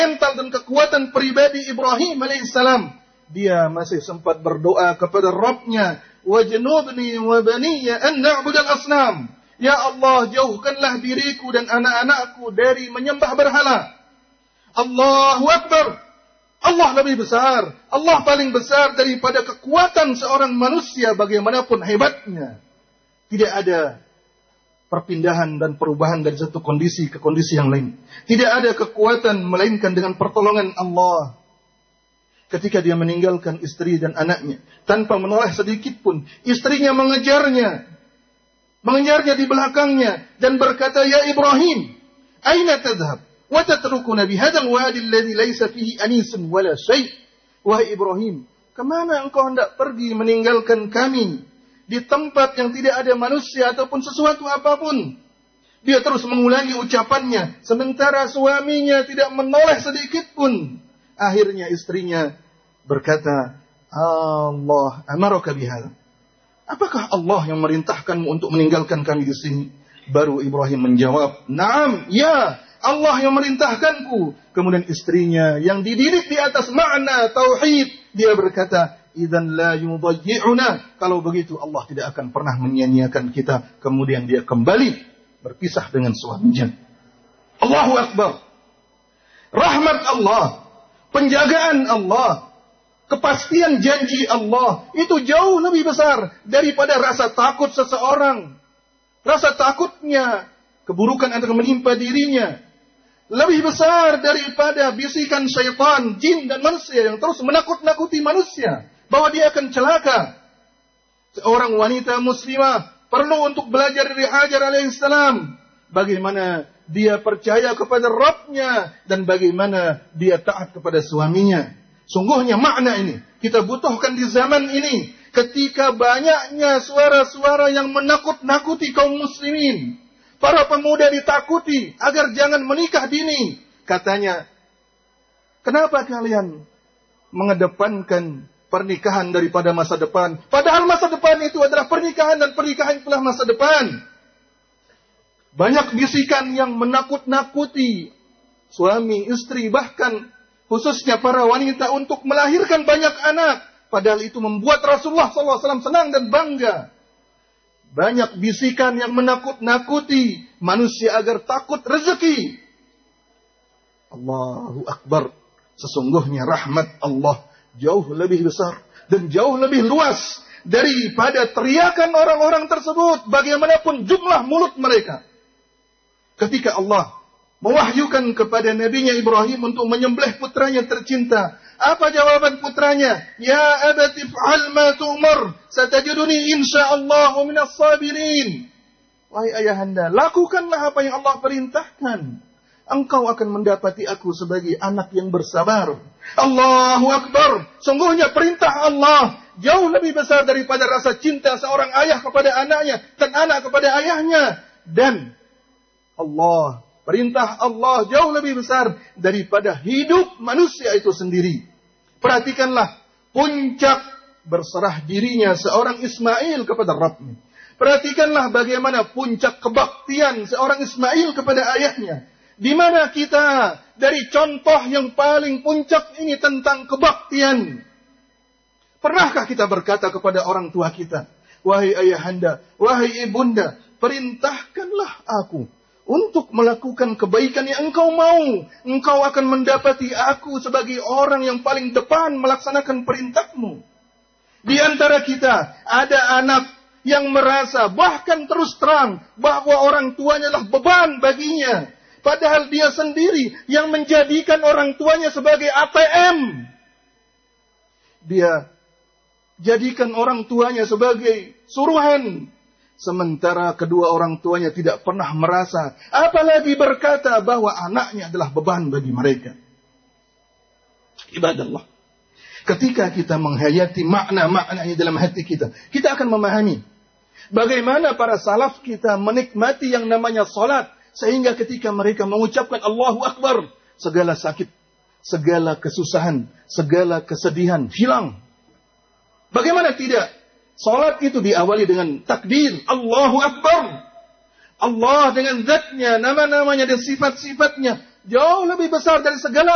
mental dan kekuatan pribadi Ibrahim alaihissalam, dia masih sempat berdoa kepada Rabbnya, wajnubni wa baniya an na'budal asnam. Ya Allah, jauhkanlah diriku dan anak-anakku dari menyembah berhala. Allahu Akbar. Allah lebih besar. Allah paling besar daripada kekuatan seorang manusia bagaimanapun hebatnya. Tidak ada perpindahan dan perubahan dari satu kondisi ke kondisi yang lain. Tidak ada kekuatan melainkan dengan pertolongan Allah. Ketika dia meninggalkan istri dan anaknya, tanpa menoleh sedikit pun, istrinya mengejarnya di belakangnya dan berkata, "Ya Ibrahim, aina tadhhab wa tatrukuna bi hadzal wadi alladhi laysa fihi anisun wala syai'?" Wahai Ibrahim, kemana engkau hendak pergi meninggalkan kami di tempat yang tidak ada manusia ataupun sesuatu apapun? Dia terus mengulangi ucapannya sementara suaminya tidak menoleh sedikit pun. Akhirnya istrinya berkata, "Allah amaraka bihadza." Apakah Allah yang merintahkanmu untuk meninggalkan kami di sini? Baru Ibrahim menjawab, "Naam, ya, Allah yang merintahkanku." Kemudian istrinya yang dididik di atas makna tauhid, dia berkata, "Idzan la yudayyi'una." Kalau begitu Allah tidak akan pernah menyia-nyiakan kita. Kemudian dia kembali berpisah dengan suaminya. Allahu Akbar. Rahmat Allah, penjagaan Allah, kepastian janji Allah itu jauh lebih besar daripada rasa takut seseorang. Rasa takutnya keburukan akan menimpa dirinya lebih besar daripada bisikan syaitan, jin dan manusia yang terus menakut-nakuti manusia bahwa dia akan celaka. Seorang wanita muslimah perlu untuk belajar dari Hajar alaihissalam bagaimana dia percaya kepada Rabbnya dan bagaimana dia taat kepada suaminya. Sungguhnya makna ini kita butuhkan di zaman ini ketika banyaknya suara-suara yang menakut-nakuti kaum muslimin. Para pemuda ditakuti agar jangan menikah dini. Katanya, "Kenapa kalian mengedepankan pernikahan daripada masa depan? Padahal masa depan itu adalah pernikahan dan pernikahan itulah masa depan." Banyak bisikan yang menakut-nakuti suami, istri, bahkan khususnya para wanita untuk melahirkan banyak anak. Padahal itu membuat Rasulullah SAW senang dan bangga. Banyak bisikan yang menakut-nakuti manusia agar takut rezeki. Allahu Akbar. Sesungguhnya rahmat Allah jauh lebih besar dan jauh lebih luas daripada teriakan orang-orang tersebut bagaimanapun jumlah mulut mereka. Ketika Allah mewahyukan kepada nabinya Ibrahim untuk menyembelih putranya tercinta, apa jawaban putranya? "Ya abati fa'al ma tu'mar, satajiduni insyaallah minas sabirin." Wahai ayahanda, lakukanlah apa yang Allah perintahkan. Engkau akan mendapati aku sebagai anak yang bersabar. Allahu Akbar. Sungguhnya perintah Allah jauh lebih besar daripada rasa cinta seorang ayah kepada anaknya dan anak kepada ayahnya. Dan perintah Allah jauh lebih besar daripada hidup manusia itu sendiri. Perhatikanlah puncak berserah dirinya seorang Ismail kepada Rabbnya. Perhatikanlah bagaimana puncak kebaktian seorang Ismail kepada ayahnya. Di mana kita dari contoh yang paling puncak ini tentang kebaktian. Pernahkah kita berkata kepada orang tua kita, "Wahai ayahanda, wahai ibunda, perintahkanlah aku untuk melakukan kebaikan yang engkau mau. Engkau akan mendapati aku sebagai orang yang paling depan melaksanakan perintahmu." Di antara kita ada anak yang merasa bahkan terus terang bahwa orang tuanya adalah beban baginya. Padahal dia sendiri yang menjadikan orang tuanya sebagai ATM. Dia jadikan orang tuanya sebagai suruhan. Sementara kedua orang tuanya tidak pernah merasa, apalagi berkata bahwa anaknya adalah beban bagi mereka. Ibadallah. Ketika kita menghayati makna-maknanya dalam hati kita, kita akan memahami bagaimana para salaf kita menikmati yang namanya salat. Sehingga ketika mereka mengucapkan Allahu Akbar, segala sakit, segala kesusahan, segala kesedihan hilang. Bagaimana tidak? Salat itu diawali dengan takbir, Allahu Akbar. Allah dengan zatnya, nama-namanya dan sifat-sifatnya jauh lebih besar dari segala